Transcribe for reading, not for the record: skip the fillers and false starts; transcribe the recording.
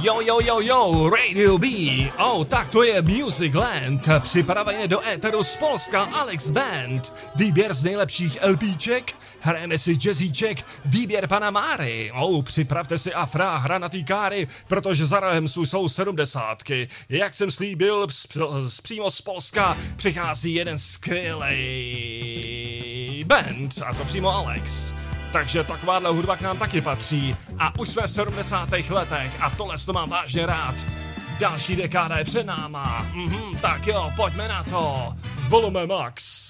Jo, Radio B. Tak to je Music Land. Připraveně do éteru z Polska Alex Band. Výběr z nejlepších LPček, hrajeme si jazzíček, výběr pana Máry. Připravte si afra, hranatý káry, protože za rohem jsou 70. Jak jsem slíbil, přímo z Polska přichází jeden skvělej band, a to přímo Alex. Takže takováhle hudba k nám taky patří. A už jsme v 70. letech a tohle to mám vážně rád. Další dekáda je před náma. Tak jo, pojďme na to. Volume Max.